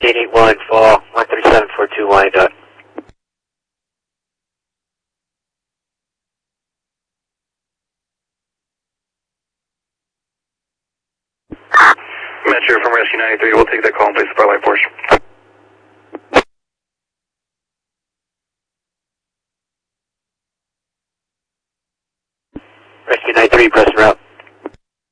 881 fall, 13742 Wyandotte. Metro from Rescue 93, we'll take that call and place the Starlight Porsche. Rescue 93, press route.